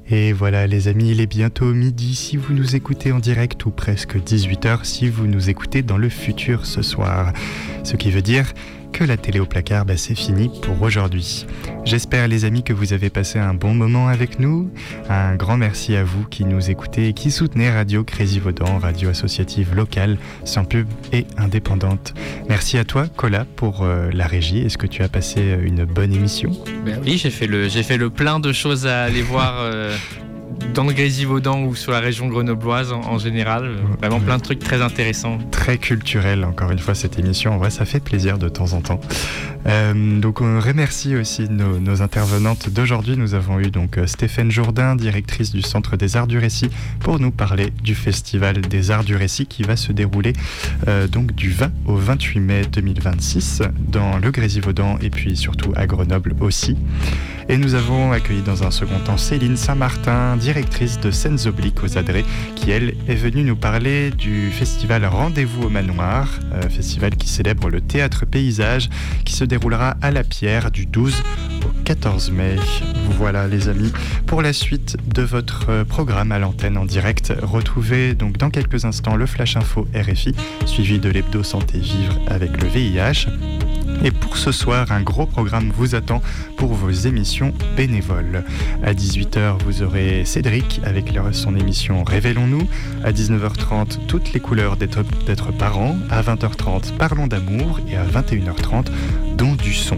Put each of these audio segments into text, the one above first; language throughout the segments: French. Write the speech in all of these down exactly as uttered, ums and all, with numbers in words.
Et voilà les amis, il est bientôt midi si vous nous écoutez en direct ou presque dix-huit heures si vous nous écoutez dans le futur ce soir. Ce qui veut dire que la télé au placard, bah, c'est fini pour aujourd'hui. J'espère les amis que vous avez passé un bon moment avec nous. Un grand merci à vous qui nous écoutez et qui soutenez Radio Grésivaudan, radio associative locale, sans pub et indépendante. Merci à toi Cola pour euh, la régie. Est-ce que tu as passé une bonne émission ? Ben oui, j'ai fait le, j'ai fait le plein de choses à aller voir euh, dans le Grésivaudan ou sur la région grenobloise en, en général. Vraiment plein de trucs très intéressants. Très culturel, encore une fois, cette émission. En vrai, ça fait plaisir de temps en temps. Euh, donc, on remercie aussi nos, nos intervenantes d'aujourd'hui. Nous avons eu donc Stéphane Jourdain, directrice du Centre des Arts du Récit, pour nous parler du Festival des Arts du Récit qui va se dérouler euh, donc du vingt au vingt-huit mai deux mille vingt-six dans le Grésivaudan et puis surtout à Grenoble aussi. Et nous avons accueilli dans un second temps Céline Saint-Martin, directrice de Scènes Obliques aux Adrets, qui elle est venue nous parler du festival Rendez-vous au Manoir, euh, festival qui célèbre le théâtre paysage, qui se déroulera à La Pierre du douze au quatorze mai. Voilà les amis, pour la suite de votre programme à l'antenne en direct, retrouvez donc dans quelques instants le Flash Info R F I, suivi de l'Hebdo Santé Vivre avec le V I H. Et pour ce soir, un gros programme vous attend pour vos émissions bénévoles. À dix-huit heures, vous aurez Cédric avec son émission Révélons-nous. À dix-neuf heures trente, toutes les couleurs d'être, d'être parent. À vingt heures trente, Parlons d'amour. Et à vingt et une heures trente, Don du son.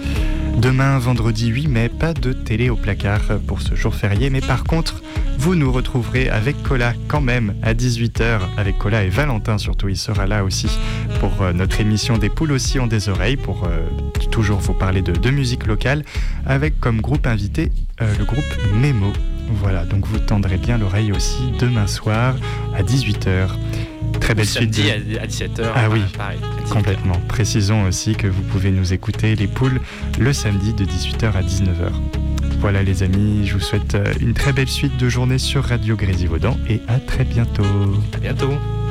Demain, vendredi huit mai, pas de télé au placard pour ce jour férié, mais par contre, vous nous retrouverez avec Cola quand même à dix-huit heures, avec Cola et Valentin surtout, il sera là aussi pour notre émission des poules aussi ont des oreilles, pour euh, toujours vous parler de, de musique locale, avec comme groupe invité euh, le groupe Memo. Voilà, donc vous tendrez bien l'oreille aussi demain soir à dix-huit heures. Très belle suite. Samedi de... à dix-sept heures. Ah oui, pareil, complètement. Précisons aussi que vous pouvez nous écouter les poules le samedi de dix-huit heures à dix-neuf heures. Voilà les amis, je vous souhaite une très belle suite de journée sur Radio Grésivaudan et à très bientôt. À bientôt.